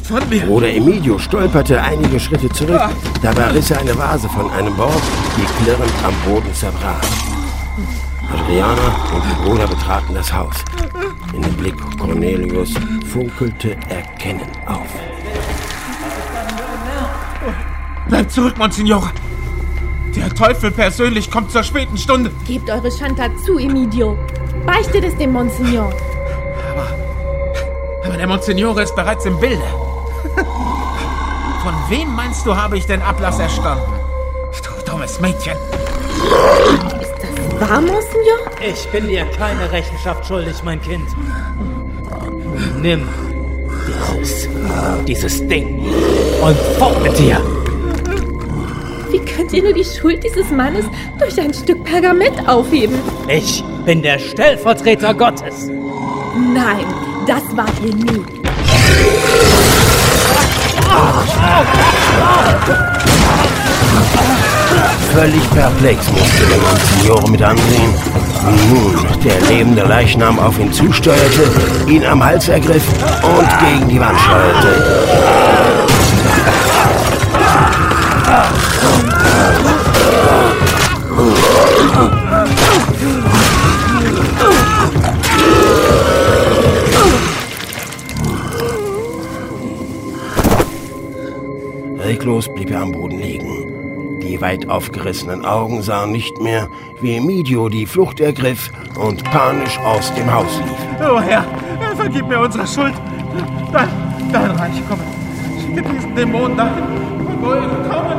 von mir. Bruder Emidio stolperte einige Schritte zurück. Dabei riss er eine Vase von einem Bord, die klirrend am Boden zerbrach. Adriana und ihr Bruder betraten das Haus. In dem Blick Cornelius funkelte Erkennen auf. Bleibt zurück, Monsignore. Der Teufel persönlich kommt zur späten Stunde. Gebt eure Schandtat zu, Emidio. Beichtet es dem Monsignor. Aber der Monsignore ist bereits im Bilde. Von wem meinst du, habe ich den Ablass erstanden? Du dummes Mädchen. Ist das wahr, Monsignor? Ich bin dir keine Rechenschaft schuldig, mein Kind. Nimm dieses Ding und fort mit dir. Wie könnt ihr nur die Schuld dieses Mannes durch ein Stück Pergament aufheben? Ich bin der Stellvertreter Gottes. Nein, das wart ihr nie. Völlig perplex musste der Monsignore mit ansehen, wie nun der lebende Leichnam auf ihn zusteuerte, ihn am Hals ergriff und gegen die Wand schleuderte. Reglos blieb er am Boden liegen. Die weit aufgerissenen Augen sahen nicht mehr, wie Emidio die Flucht ergriff und panisch aus dem Haus lief. Oh Herr, vergib mir unsere Schuld. Dein Reich komme. Schicke diesen Dämon dahin. Vergeude kaum